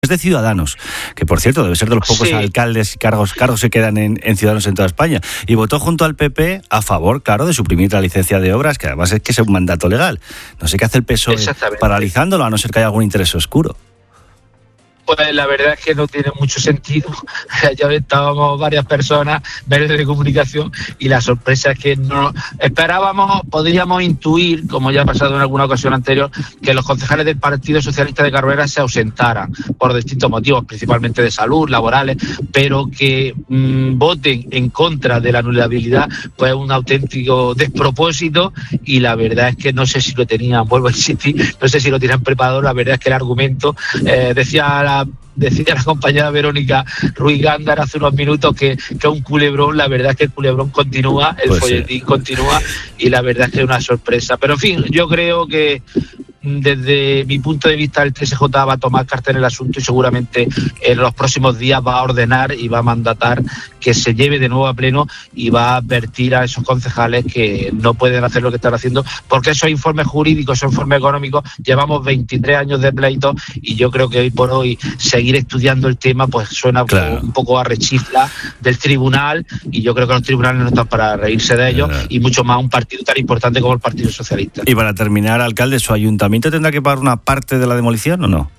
Es de Ciudadanos, que por cierto debe ser de los pocos alcaldes y cargos que quedan en Ciudadanos en toda España, y votó junto al PP a favor, claro, de suprimir la licencia de obras, que además es que es un mandato legal. No sé qué hace el PSOE paralizándolo, a no ser que haya algún interés oscuro. Pues la verdad es que no tiene mucho sentido. Ya estábamos varias personas, medios de comunicación, y la sorpresa es que no esperábamos, podríamos intuir, como ya ha pasado en alguna ocasión anterior, que los concejales del Partido Socialista de Carboneras se ausentaran por distintos motivos, principalmente de salud, laborales, pero que voten en contra de la anulabilidad, pues es un auténtico despropósito, y la verdad es que no sé si lo tenían, vuelvo a insistir, no sé si lo tenían preparado. La verdad es que el argumento, decía la compañera Verónica Ruiz Gándara hace unos minutos que es un culebrón. La verdad es que el culebrón continúa, el folletín continúa, y la verdad es que es una sorpresa. Pero en fin, yo creo que desde mi punto de vista el TSJ va a tomar carta en el asunto, y seguramente en los próximos días va a ordenar y va a mandatar que se lleve de nuevo a pleno, y va a advertir a esos concejales que no pueden hacer lo que están haciendo, porque esos informes jurídicos, esos informes económicos, llevamos 23 años de pleito, y yo creo que hoy por hoy seguir estudiando el tema pues suena un poco a rechifla del tribunal, y yo creo que los tribunales no están para reírse de ellos, y mucho más un partido tan importante como el Partido Socialista. Y para terminar, alcalde, ¿su ayuntamiento tendrá que pagar una parte de la demolición o no?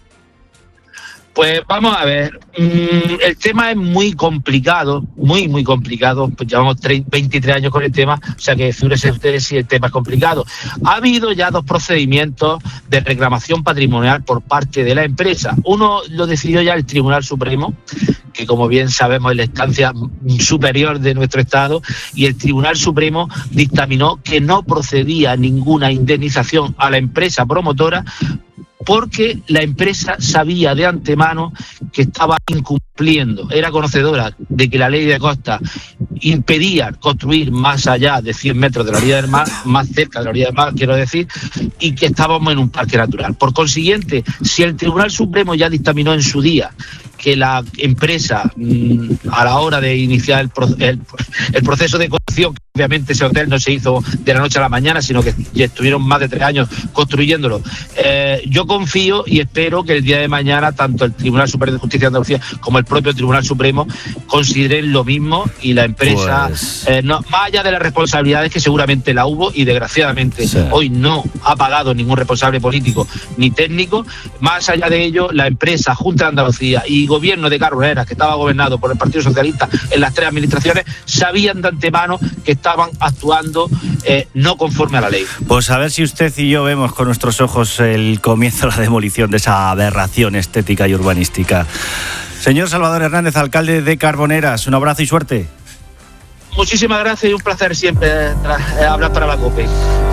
Pues vamos a ver, el tema es muy complicado, muy complicado, pues llevamos 23 años con el tema, o sea que figúrense ustedes si el tema es complicado. Ha habido ya 2 procedimientos de reclamación patrimonial por parte de la empresa. Uno lo decidió ya el Tribunal Supremo, que como bien sabemos es la instancia superior de nuestro Estado, y el Tribunal Supremo dictaminó que no procedía ninguna indemnización a la empresa promotora, porque la empresa sabía de antemano que estaba incumpliendo, era conocedora de que la ley de costa impedía construir más allá de 100 metros de la orilla del mar, más cerca de la orilla del mar, quiero decir, y que estábamos en un parque natural. Por consiguiente, si el Tribunal Supremo ya dictaminó en su día que la empresa, a la hora de iniciar el proceso de construcción, que obviamente ese hotel no se hizo de la noche a la mañana, sino que ya estuvieron más de 3 años construyéndolo, yo confío y espero que el día de mañana tanto el Tribunal Superior de Justicia de Andalucía como el propio Tribunal Supremo consideren lo mismo, y la empresa, no, más allá de las responsabilidades que seguramente la hubo, y desgraciadamente hoy no ha pagado ningún responsable político ni técnico, más allá de ello, la empresa, Junta de Andalucía y Gobierno de Carboneras, que estaba gobernado por el Partido Socialista en las 3 administraciones, sabían de antemano que estaban actuando no conforme a la ley. Pues a ver si usted y yo vemos con nuestros ojos el comienzo de la demolición de esa aberración estética y urbanística. Señor Salvador Hernández, alcalde de Carboneras, un abrazo y suerte. Muchísimas gracias y un placer siempre hablar para la COPE.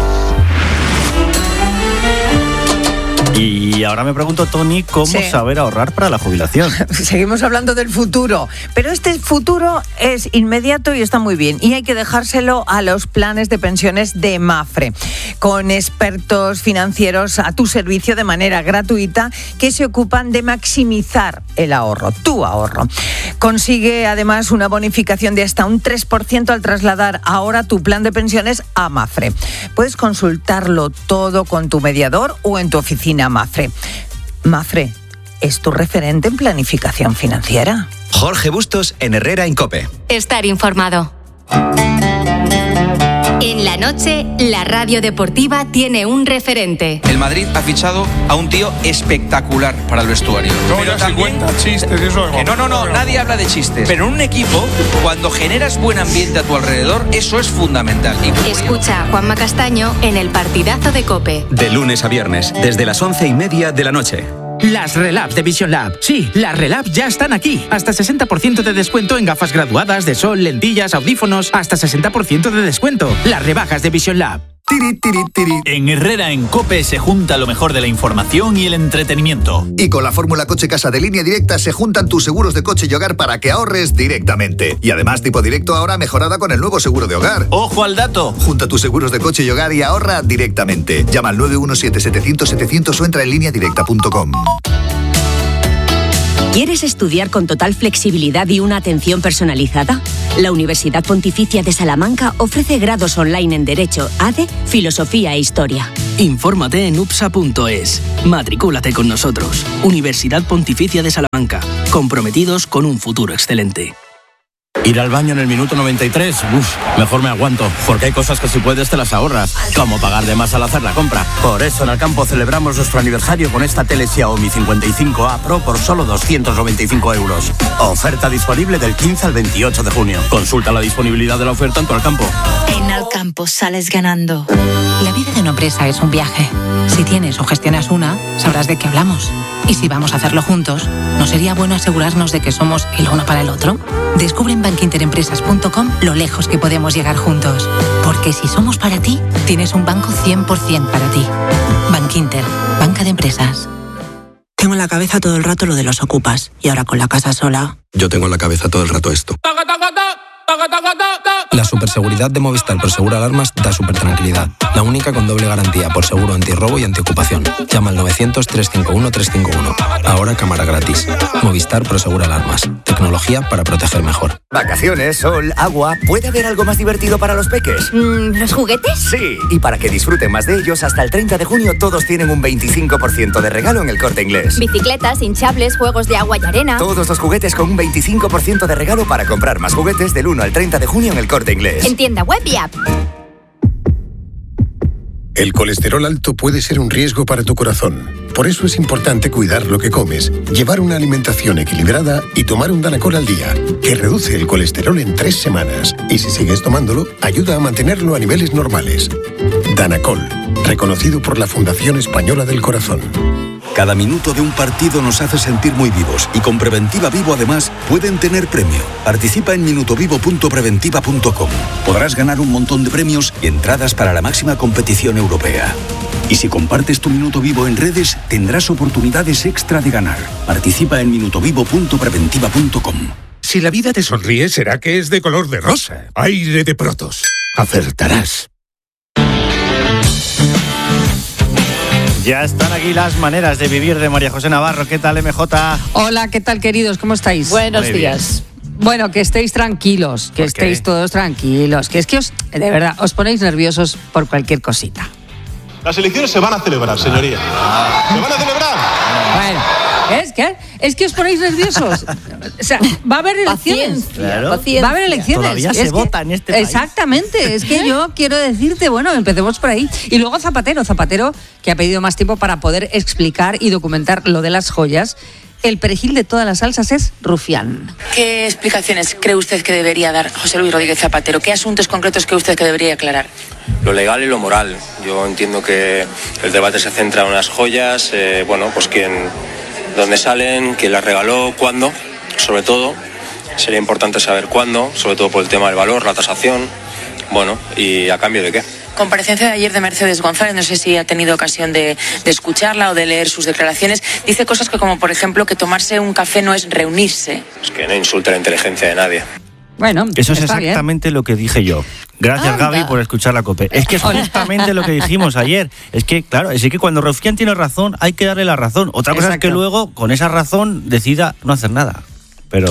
Y ahora me pregunto, Tony, ¿cómo saber ahorrar para la jubilación? Seguimos hablando del futuro, pero este futuro es inmediato y está muy bien, y hay que dejárselo a los planes de pensiones de Mapfre, con expertos financieros a tu servicio de manera gratuita, que se ocupan de maximizar el ahorro, tu ahorro. Consigue además una bonificación de hasta un 3% al trasladar ahora tu plan de pensiones a Mapfre. Puedes consultarlo todo con tu mediador o en tu oficina Mapfre. Mapfre es tu referente en planificación financiera. Jorge Bustos en Herrera en COPE. Estar informado. En la noche, la radio deportiva tiene un referente. El Madrid ha fichado a un tío espectacular para el vestuario. Pero también chistes, eso que no, nadie habla de chistes. Pero en un equipo, cuando generas buen ambiente a tu alrededor, eso es fundamental. Escucha a Juanma Castaño en el partidazo de COPE. De lunes a viernes, desde las 11:30 de la noche. Las Relab de Vision Lab. Sí, las Relab ya están aquí. Hasta 60% de descuento en gafas graduadas de sol, lentillas, audífonos. Hasta 60% de descuento. Las rebajas de Vision Lab. En Herrera en COPE se junta lo mejor de la información y el entretenimiento. Y con la fórmula Coche Casa de Línea Directa se juntan tus seguros de coche y hogar para que ahorres directamente. Y además Tipo Directo ahora mejorada con el nuevo seguro de hogar. ¡Ojo al dato! Junta tus seguros de coche y hogar y ahorra directamente. Llama al 917-700-700 o entra en lineadirecta.com. ¿Quieres estudiar con total flexibilidad y una atención personalizada? La Universidad Pontificia de Salamanca ofrece grados online en Derecho, ADE, Filosofía e Historia. Infórmate en upsa.es. Matricúlate con nosotros. Universidad Pontificia de Salamanca. Comprometidos con un futuro excelente. Ir al baño en el minuto 93, mejor me aguanto, porque hay cosas que si puedes te las ahorras, como pagar de más al hacer la compra. Por eso en Alcampo celebramos nuestro aniversario con esta tele Xiaomi 55A Pro por solo 295 euros. Oferta disponible del 15 al 28 de junio. Consulta la disponibilidad de la oferta en tu Alcampo. En Alcampo sales ganando. La vida de una empresa es un viaje. Si tienes o gestionas una, sabrás de qué hablamos. Y si vamos a hacerlo juntos, ¿no sería bueno asegurarnos de que somos el uno para el otro? Descubre en bankinterempresas.com lo lejos que podemos llegar juntos. Porque si somos para ti, tienes un banco 100% para ti. Bankinter, banca de empresas. Tengo en la cabeza todo el rato lo de los ocupas. Y ahora con la casa sola... Yo tengo en la cabeza todo el rato esto. La superseguridad de Movistar Prosegura Alarmas da supertranquilidad. La única con doble garantía por seguro antirrobo y antiocupación. Llama al 900-351-351. Ahora cámara gratis. Movistar Prosegura Alarmas. Tecnología para proteger mejor. Vacaciones, sol, agua. ¿Puede haber algo más divertido para los peques? ¿Los juguetes? Sí, y para que disfruten más de ellos, hasta el 30 de junio todos tienen un 25% de regalo en El Corte Inglés. Bicicletas, hinchables, juegos de agua y arena. Todos los juguetes con un 25% de regalo para comprar más juguetes del 1 al 30 de junio en El Corte Inglés. En tienda web y app. El colesterol alto puede ser un riesgo para tu corazón. Por eso es importante cuidar lo que comes, llevar una alimentación equilibrada y tomar un Danacol al día, que reduce el colesterol en 3 semanas. Y si sigues tomándolo, ayuda a mantenerlo a niveles normales. Danacol, reconocido por la Fundación Española del Corazón. Cada minuto de un partido nos hace sentir muy vivos y con Preventiva Vivo además pueden tener premio. Participa en minutovivo.preventiva.com. Podrás ganar un montón de premios y entradas para la máxima competición europea. Y si compartes tu Minuto Vivo en redes, tendrás oportunidades extra de ganar. Participa en minutovivo.preventiva.com. Si la vida te sonríe, será que es de color de rosa. Aire de Protos. Acertarás. Ya están aquí las maneras de vivir de María José Navarro. ¿Qué tal, MJ? Hola, ¿qué tal, queridos? ¿Cómo estáis? Buenos días. Bueno, que estéis tranquilos, que estéis todos tranquilos, que es que de verdad, os ponéis nerviosos por cualquier cosita. Las elecciones se van a celebrar, señoría. ¿Se van a celebrar? Bueno, es que os ponéis nerviosos. O sea, va a haber elecciones. Claro. Va a haber elecciones. Todavía se vota en este país. Exactamente. Es que yo quiero decirte, bueno, empecemos por ahí. Y luego Zapatero, que ha pedido más tiempo para poder explicar y documentar lo de las joyas. El perejil de todas las salsas es Rufián. ¿Qué explicaciones cree usted que debería dar José Luis Rodríguez Zapatero? ¿Qué asuntos concretos cree usted que debería aclarar? Lo legal y lo moral. Yo entiendo que el debate se centra en unas joyas, pues dónde salen, quién las regaló, cuándo, sobre todo. Sería importante saber cuándo, sobre todo por el tema del valor, la tasación, y a cambio de qué. Comparecencia de ayer de Mercedes González, no sé si ha tenido ocasión de escucharla o de leer sus declaraciones. Dice cosas como, por ejemplo, que tomarse un café no es reunirse. Es que no insulte la inteligencia de nadie. Bueno, eso es exactamente lo que dije yo. Gracias, Gaby, por escuchar la COPE. Es que es justamente lo que dijimos ayer. Es que, claro, es que cuando Rufián tiene razón, hay que darle la razón. Otra cosa es que luego, con esa razón, decida no hacer nada. Pero...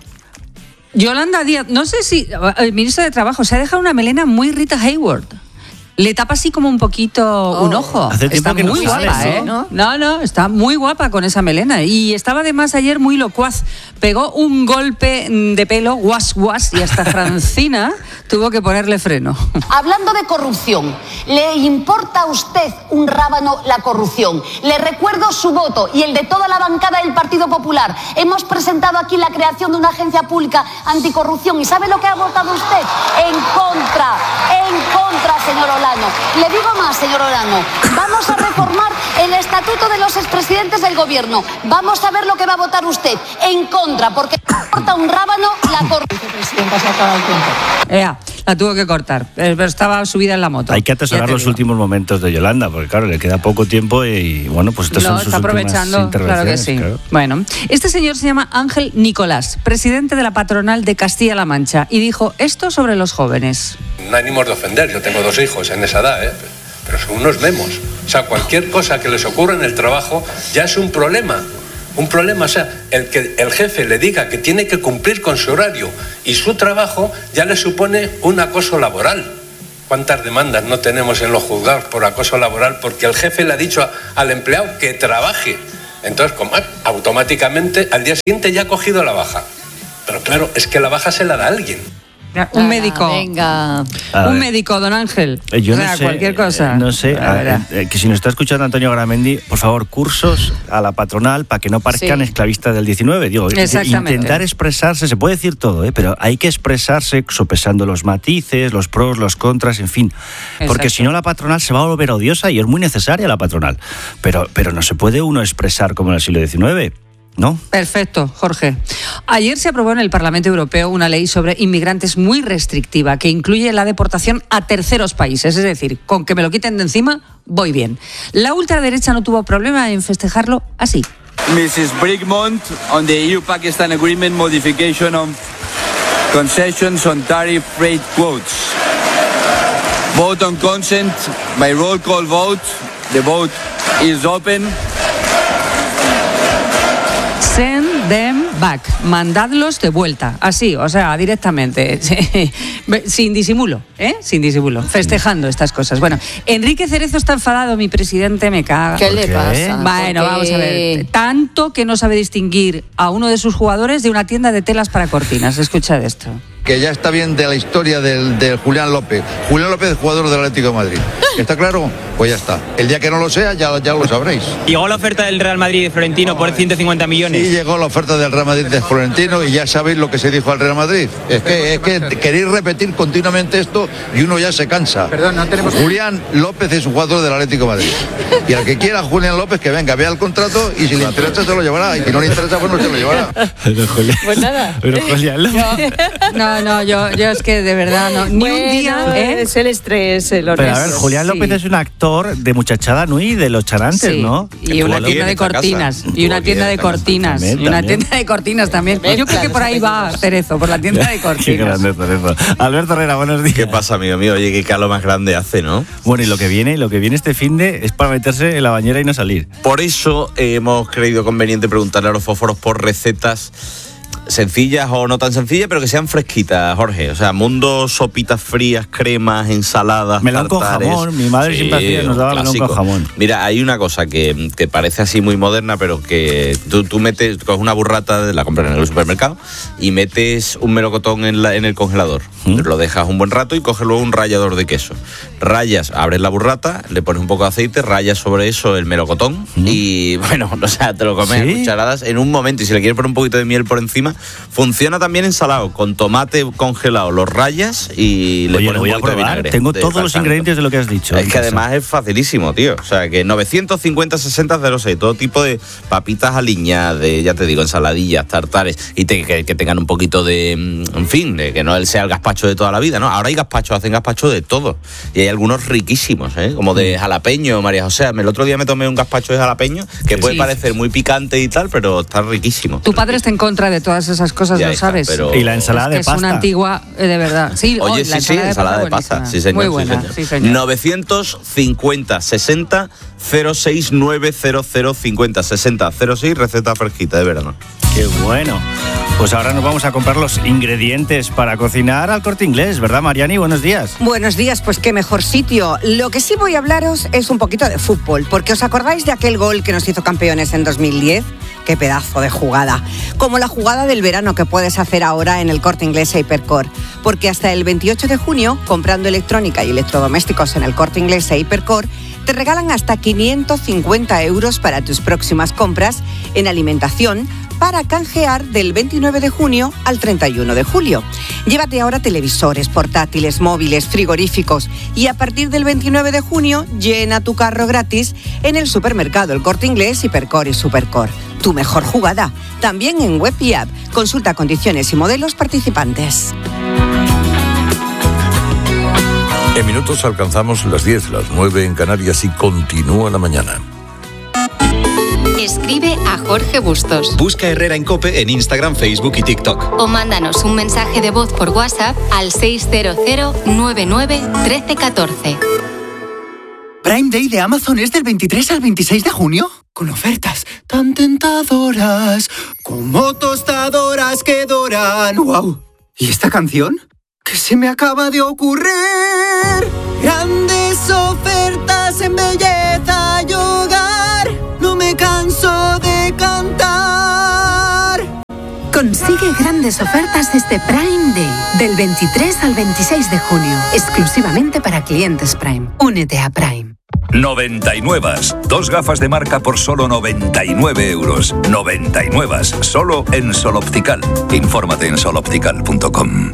Yolanda Díaz, no sé si el ministro de Trabajo se ha dejado una melena muy Rita Hayworth. Le tapa así como un poquito un ojo. Está muy guapa, ¿eh? No, está muy guapa con esa melena. Y estaba además ayer muy locuaz. Pegó un golpe de pelo, guas, y hasta Francina tuvo que ponerle freno. Hablando de corrupción, ¿le importa a usted un rábano la corrupción? Le recuerdo su voto y el de toda la bancada del Partido Popular. Hemos presentado aquí la creación de una agencia pública anticorrupción. ¿Y sabe lo que ha votado usted? En contra, señor Olano. Le digo más, señor Olano. Vamos a reformar el estatuto de los expresidentes del gobierno. Vamos a ver lo que va a votar usted. En contra, porque corta un rábano la corrupción. Presidenta, se acaba el tiempo. La tuvo que cortar, pero estaba subida en la moto. Hay que atesorar los últimos momentos de Yolanda, porque claro, le queda poco tiempo y pues estas son sus está aprovechando, últimas intervenciones. Claro que sí. Bueno, este señor se llama Ángel Nicolás, presidente de la patronal de Castilla-La Mancha, y dijo esto sobre los jóvenes. No ánimos de ofender, yo tengo 2 hijos en esa edad, pero son unos memos. O sea, cualquier cosa que les ocurra en el trabajo ya es un problema. un problema. O sea, el que el jefe le diga que tiene que cumplir con su horario y su trabajo ya le supone un acoso laboral. ¿Cuántas demandas no tenemos en los juzgados por acoso laboral porque el jefe le ha dicho al empleado que trabaje? Entonces, automáticamente al día siguiente ya ha cogido la baja. Pero claro, es que la baja se la da alguien. Un médico. Venga. Un médico, don Ángel. Yo o sea, no sé, cualquier cosa. No sé, que si nos está escuchando Antonio Garamendi, por favor, cursos a la patronal para que no parezcan esclavistas del 19. Digo, intentar expresarse, se puede decir todo, pero hay que expresarse sopesando los matices, los pros, los contras, en fin. Porque si no la patronal se va a volver odiosa y es muy necesaria la patronal. Pero no se puede uno expresar como en el siglo XIX. ¿No? Perfecto, Jorge. Ayer se aprobó en el Parlamento Europeo una ley sobre inmigrantes muy restrictiva que incluye la deportación a terceros países. Es decir, con que me lo quiten de encima, voy bien. La ultraderecha no tuvo problema en festejarlo así. Mrs. Brigmont, on the EU-Pakistan Agreement modification of concessions on tariff rate quotes. Vote on consent by roll call vote. The vote is open. Send them back. Mandadlos de vuelta. Así, o sea, directamente. Sin disimulo, Sin disimulo. Festejando estas cosas. Bueno, Enrique Cerezo está enfadado, mi presidente, me caga. ¿Qué le pasa? Bueno, vamos a ver. Tanto que no sabe distinguir a uno de sus jugadores de una tienda de telas para cortinas. Escucha esto. Que ya está bien de la historia del Julián López. Julián López es jugador del Atlético de Madrid. ¿Está claro? Pues ya está. El día que no lo sea, ya lo sabréis. Llegó la oferta del Real Madrid de Florentino por 150 millones. Sí, llegó la oferta del Real Madrid de Florentino y ya sabéis lo que se dijo al Real Madrid. Es que queréis repetir continuamente esto y uno ya se cansa. Perdón, no tenemos... Julián López es un jugador del Atlético de Madrid. Y al que quiera Julián López, que venga, vea el contrato y si le interesa se lo llevará. Y si no le interesa, pues no se lo llevará. Pues nada. Pero Julián López... No, yo es que de verdad no. Ni un día, Es el estrés, el Pero a ver, Julián López es un actor de muchachada Nui, de los charantes, ¿no? Y una tienda de cortinas. Y una tienda de cortinas. Y una tienda de cortinas también. Yo creo que por ahí va Cerezo, por la tienda de cortinas. Qué grande Cerezo. Alberto Herrera, buenos días. ¿Qué pasa, amigo mío? Oye, qué calor más grande hace, ¿no? Bueno, y lo que viene este finde es para meterse en la bañera y no salir. Por eso hemos creído conveniente preguntarle a los fósforos por recetas sencillas o no tan sencillas, pero que sean fresquitas, Jorge. O sea, mundo, sopitas frías, cremas, ensaladas, melón tartares. Con jamón. Mi madre siempre hacía, nos daba melón con jamón. Mira, hay una cosa que parece así muy moderna, pero que tú metes, coges una burrata, la compras en el supermercado, y metes un melocotón en el congelador. Lo dejas un buen rato y coges luego un rallador de queso. Rayas, abres la burrata, le pones un poco de aceite, rayas sobre eso el melocotón y, bueno, o sea, te lo comes a cucharadas en un momento. Y si le quieres poner un poquito de miel por encima, funciona también ensalado, con tomate congelado, los rayas y le pones un poquito de vinagre. Tengo todos los ingredientes de lo que has dicho. Es que además es facilísimo, tío. O sea, que 950-60-06, todo tipo de papitas aliñadas, de, ya te digo, ensaladillas, tartares, y que tengan un poquito de, en fin, de que no sea el gazpacho de toda la vida, ¿no? Ahora hay gazpacho, hacen gazpacho de todo. Y hay algunos riquísimos, como de jalapeño, María José. El otro día me tomé un gazpacho de jalapeño, que puede parecer muy picante y tal, pero está riquísimo. Tu padre está en contra de todas esas cosas, ya lo sabes. Y la ensalada de pasta. Es una antigua, de verdad. Sí, oye, la ensalada de pasta. Sí, señor. Muy buena, sí, señor. 950-60 06900506006, receta fresquita de verano. Qué bueno. Pues ahora nos vamos a comprar los ingredientes para cocinar al Corte Inglés, ¿verdad, Mariani? Buenos días. Buenos días, pues qué mejor sitio. Lo que sí voy a hablaros es un poquito de fútbol, porque ¿os acordáis de aquel gol que nos hizo campeones en 2010? Qué pedazo de jugada. Como la jugada del verano que puedes hacer ahora en el Corte Inglés e Hipercor. Porque hasta el 28 de junio, comprando electrónica y electrodomésticos en el Corte Inglés e Hipercor, te regalan hasta 550 euros para tus próximas compras en alimentación, para canjear del 29 de junio al 31 de julio. Llévate ahora televisores, portátiles, móviles, frigoríficos y a partir del 29 de junio llena tu carro gratis en el supermercado El Corte Inglés, Hipercor y Supercor. Tu mejor jugada, también en web y app. Consulta condiciones y modelos participantes. En minutos alcanzamos las 10, las 9 en Canarias y continúa la mañana. Escribe a Jorge Bustos. Busca Herrera en COPE en Instagram, Facebook y TikTok. O mándanos un mensaje de voz por WhatsApp al 600-99-1314. ¿Prime Day de Amazon es del 23 al 26 de junio? con ofertas tan tentadoras, como tostadoras que doran. ¡Wow! ¿Y esta canción? ¿Qué se me acaba de ocurrir? Grandes ofertas en belleza y hogar, no me canso de cantar. Consigue grandes ofertas este Prime Day, del 23 al 26 de junio, exclusivamente para clientes Prime. Únete a Prime. 99. 2 gafas de marca por solo 99 euros. 99. Solo en Sol Optical. Infórmate en soloptical.com.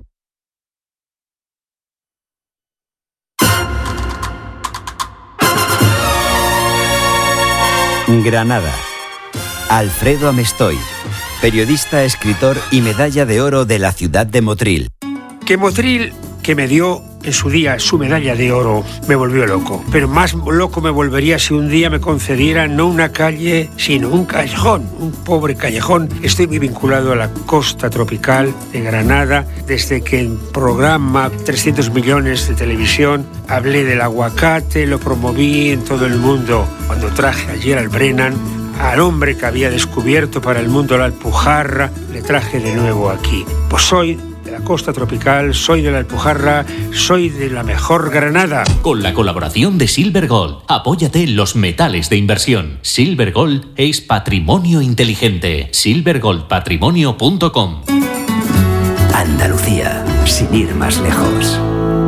Granada. Alfredo Amestoy, periodista, escritor y medalla de oro de la ciudad de Motril. Que Motril, que me dio en su día su medalla de oro, me volvió loco. Pero más loco me volvería si un día me concediera no una calle, sino un callejón, un pobre callejón. Estoy muy vinculado a la costa tropical de Granada, desde que en programa 300 millones de televisión hablé del aguacate, lo promoví en todo el mundo. Cuando traje ayer al Brennan, al hombre que había descubierto para el mundo la Alpujarra, le traje de nuevo aquí. Pues soy de la costa tropical, soy de la Alpujarra, soy de la mejor Granada. Con la colaboración de Silver Gold, apóyate en los metales de inversión. Silver Gold es patrimonio inteligente. silvergoldpatrimonio.com. Andalucía, sin ir más lejos.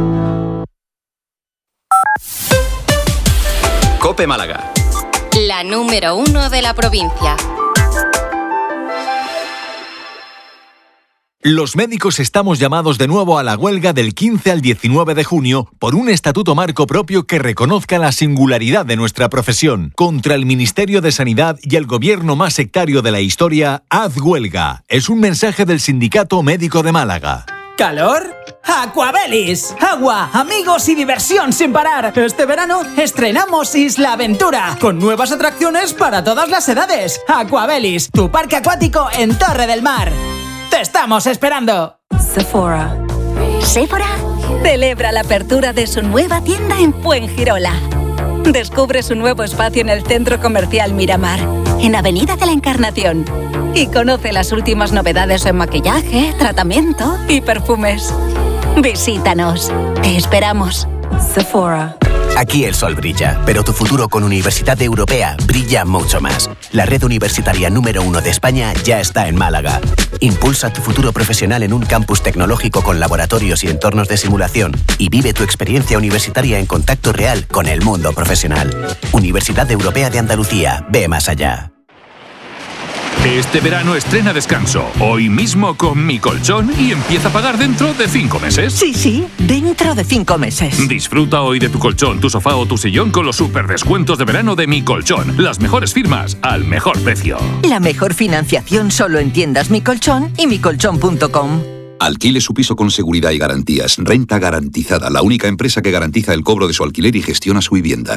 COPE Málaga. La número 1 de la provincia. Los médicos estamos llamados de nuevo a la huelga del 15 al 19 de junio por un estatuto marco propio que reconozca la singularidad de nuestra profesión. Contra el Ministerio de Sanidad y el gobierno más sectario de la historia, haz huelga. Es un mensaje del Sindicato Médico de Málaga. ¿Calor? ¡Aquabelis! Agua, amigos y diversión sin parar. Este verano estrenamos Isla Aventura, con nuevas atracciones para todas las edades. Aquabelis, tu parque acuático en Torre del Mar. ¡Te estamos esperando! Sephora celebra la apertura de su nueva tienda en Fuengirola. Descubre su nuevo espacio en el Centro Comercial Miramar, en Avenida de la Encarnación. Y conoce las últimas novedades en maquillaje, tratamiento y perfumes. Visítanos. Te esperamos. Sephora. Aquí el sol brilla, pero tu futuro con Universidad Europea brilla mucho más. La red universitaria número 1 de España ya está en Málaga. Impulsa tu futuro profesional en un campus tecnológico con laboratorios y entornos de simulación y vive tu experiencia universitaria en contacto real con el mundo profesional. Universidad Europea de Andalucía, ve más allá. Este verano estrena descanso, hoy mismo con Mi Colchón y empieza a pagar dentro de 5 meses. Sí, dentro de 5 meses. Disfruta hoy de tu colchón, tu sofá o tu sillón con los super descuentos de verano de Mi Colchón. Las mejores firmas al mejor precio. La mejor financiación solo en tiendas Mi Colchón y micolchón.com. Alquile su piso con seguridad y garantías. Renta Garantizada, la única empresa que garantiza el cobro de su alquiler y gestiona su vivienda.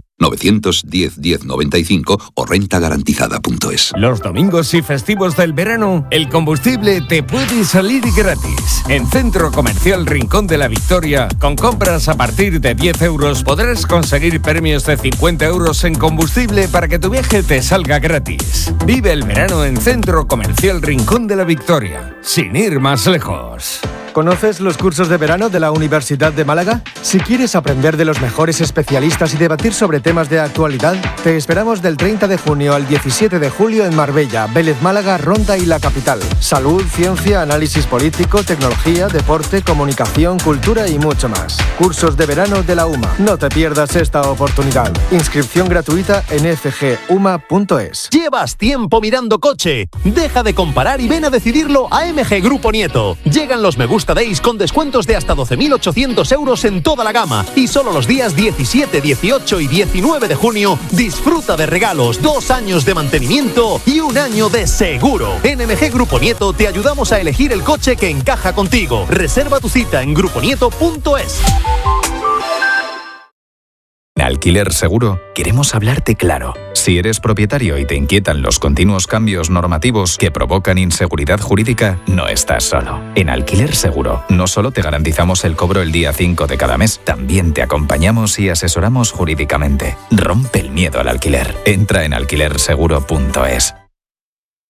910-1095 o rentagarantizada.es. Los domingos y festivos del verano, el combustible te puede salir gratis. En Centro Comercial Rincón de la Victoria, con compras a partir de 10 euros, podrás conseguir premios de 50 euros en combustible para que tu viaje te salga gratis. Vive el verano en Centro Comercial Rincón de la Victoria, sin ir más lejos. ¿Conoces los cursos de verano de la Universidad de Málaga? Si quieres aprender de los mejores especialistas y debatir sobre temas de actualidad, te esperamos del 30 de junio al 17 de julio en Marbella, Vélez Málaga, Ronda y la capital. Salud, ciencia, análisis político, tecnología, deporte, comunicación, cultura y mucho más. Cursos de verano de la UMA. No te pierdas esta oportunidad. Inscripción gratuita en fguma.es. ¿Llevas tiempo mirando coche? Deja de comparar y ven a decidirlo a MG Grupo Nieto. Llegan los Me Gusta Days con descuentos de hasta 12.800 euros en toda la gama. Y solo los días 17, 18 y 19 de junio disfruta de regalos, 2 años de mantenimiento y 1 año de seguro. En MG Grupo Nieto te ayudamos a elegir el coche que encaja contigo. Reserva tu cita en gruponieto.es. En Alquiler Seguro queremos hablarte claro. Si eres propietario y te inquietan los continuos cambios normativos que provocan inseguridad jurídica, no estás solo. En Alquiler Seguro no solo te garantizamos el cobro el día 5 de cada mes, también te acompañamos y asesoramos jurídicamente. Rompe el miedo al alquiler. Entra en alquilerseguro.es.